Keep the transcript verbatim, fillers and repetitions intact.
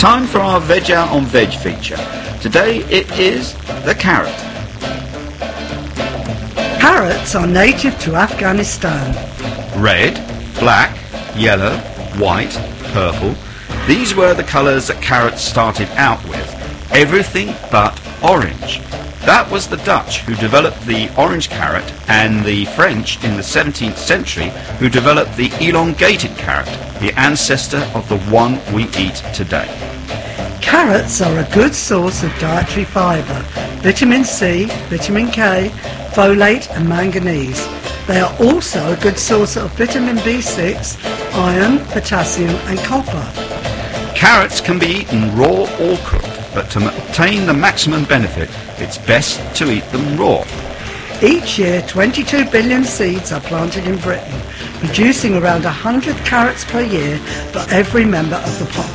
Time for our Veg Out on Veg feature. Today it is the carrot. Carrots are native to Afghanistan. Red, black, yellow, white, purple. These were the colours that carrots started out with. Everything but orange. That was the Dutch who developed the orange carrot, and the French in the seventeenth century who developed the elongated carrot, the ancestor of the one we eat today. Carrots are a good source of dietary fibre, vitamin C, vitamin K, folate and manganese. They are also a good source of vitamin B six, iron, potassium and copper. Carrots can be eaten raw or cooked, but to obtain the maximum benefit, it's best to eat them raw. Each year, twenty-two billion seeds are planted in Britain, producing around one hundred carrots per year for every member of the population.